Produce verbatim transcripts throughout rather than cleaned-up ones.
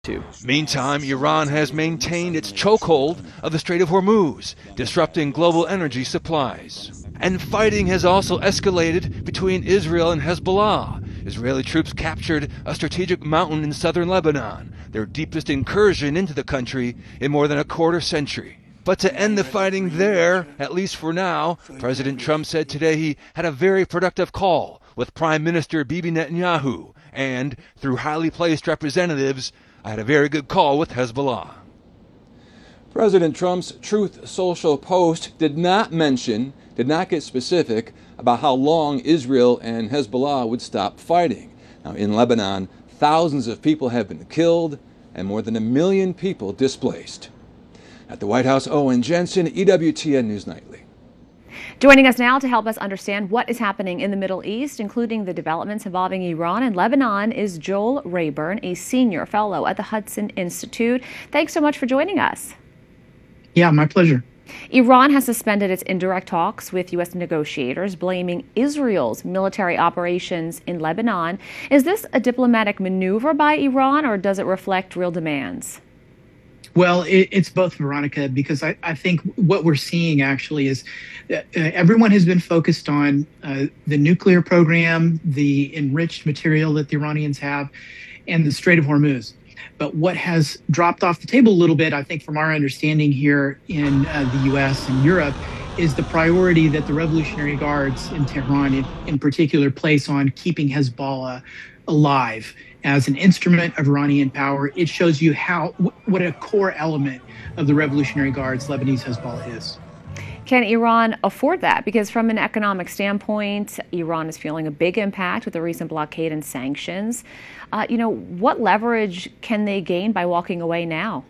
Meantime, Iran has maintained its chokehold of the Strait of Hormuz, disrupting global energy supplies. And fighting has also escalated between Israel and Hezbollah. Israeli troops captured a strategic mountain in southern Lebanon, their deepest incursion into the country in more than a quarter century. But to end the fighting there, at least for now, President Trump said today he had a very productive call with Prime Minister Bibi Netanyahu, and through highly placed representatives, I had a very good call with Hezbollah. President Trump's Truth Social post did not mention, did not get specific about how long Israel and Hezbollah would stop fighting. Now, in Lebanon, thousands of people have been killed and more than a million people displaced. At the White House, Owen Jensen, E W T N News Nightly. Joining us now to help us understand what is happening in the Middle East, including the developments involving Iran and Lebanon, is Joel Rayburn, a senior fellow at the Hudson Institute. Thanks so much for joining us. Yeah, my pleasure. Iran has suspended its indirect talks with U S negotiators, blaming Israel's military operations in Lebanon. Is this a diplomatic maneuver by Iran, or does it reflect real demands? Well, it, it's both, Veronica, because I, I think what we're seeing actually is uh, everyone has been focused on uh, the nuclear program, the enriched material that the Iranians have, and the Strait of Hormuz. But what has dropped off the table a little bit, I think, from our understanding here in uh, the U S and Europe, is the priority that the Revolutionary Guards in Tehran, in, in particular, place on keeping Hezbollah alive as an instrument of Iranian power. It shows you how what a core element of the Revolutionary Guards Lebanese Hezbollah is. Can Iran afford that? Because from an economic standpoint, Iran is feeling a big impact with the recent blockade and sanctions. Uh, you know, what leverage can they gain by walking away now?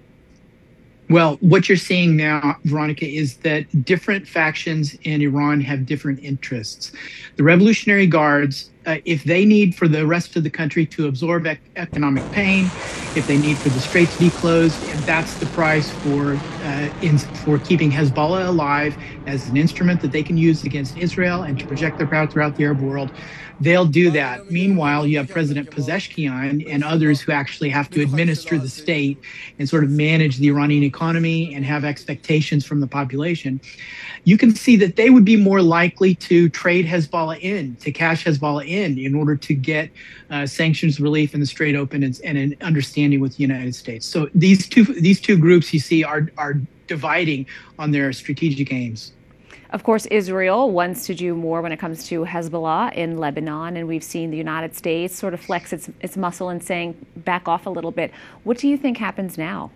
Well, what you're seeing now, Veronica, is that different factions in Iran have different interests. The Revolutionary Guards, uh, if they need for the rest of the country to absorb ec- economic pain, if they need for the strait to be closed, if that's the price for uh, in, for keeping Hezbollah alive as an instrument that they can use against Israel and to project their power throughout the Arab world, they'll do that. Meanwhile, you have President Pezeshkian and others who actually have to administer the state and sort of manage the Iranian economy and have expectations from the population. You can see that they would be more likely to trade Hezbollah in, to cash Hezbollah in, in order to get uh, sanctions relief in the Strait open and, and an understanding with the United States. So these two these two groups you see are are dividing on their strategic aims. Of course, Israel wants to do more when it comes to Hezbollah in Lebanon, and we've seen the United States sort of flex its, its muscle and saying, back off a little bit. What do you think happens now?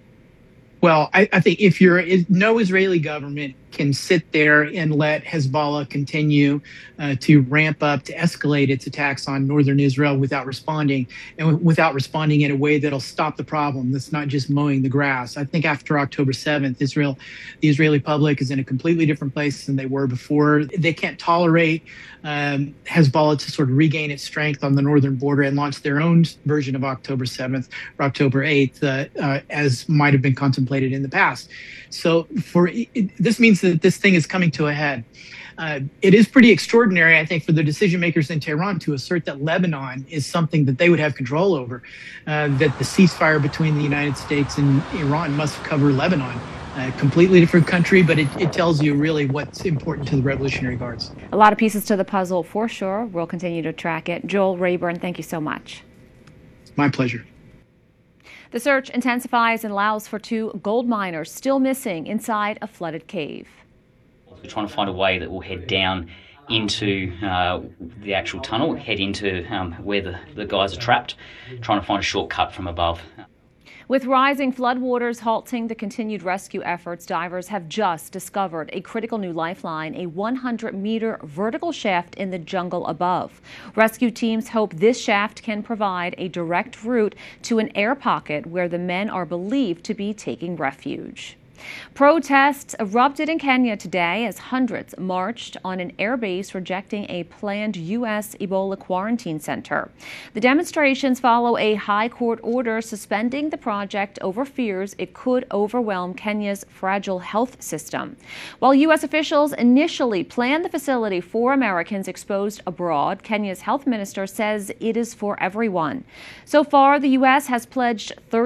Well, I, I think if you're no Israeli government can sit there and let Hezbollah continue uh, to ramp up, to escalate its attacks on northern Israel without responding, and w- without responding in a way that'll stop the problem. That's not just mowing the grass. I think after October seventh, Israel, the Israeli public is in a completely different place than they were before. They can't tolerate um, Hezbollah to sort of regain its strength on the northern border and launch their own version of October seventh or October eighth, uh, uh, as might have been contemplated in the past. So for it, this means that this thing is coming to a head. Uh, it is pretty extraordinary, I think, for the decision makers in Tehran to assert that Lebanon is something that they would have control over, uh, that the ceasefire between the United States and Iran must cover Lebanon. A completely different country, but it, it tells you really what's important to the Revolutionary Guards. A lot of pieces to the puzzle for sure. We'll continue to track it. Joel Rayburn, thank you so much. My pleasure. The search intensifies in Laos for two gold miners still missing inside a flooded cave. We're trying to find a way that will head down into uh, the actual tunnel, head into um, where the, the guys are trapped, trying to find a shortcut from above. With rising floodwaters halting the continued rescue efforts, divers have just discovered a critical new lifeline, a one hundred meter vertical shaft in the jungle above. Rescue teams hope this shaft can provide a direct route to an air pocket where the men are believed to be taking refuge. Protests erupted in Kenya today as hundreds marched on an airbase rejecting a planned U S Ebola quarantine center. The demonstrations follow a high court order suspending the project over fears it could overwhelm Kenya's fragile health system. While U S officials initially planned the facility for Americans exposed abroad, Kenya's health minister says it is for everyone. So far, the U S has pledged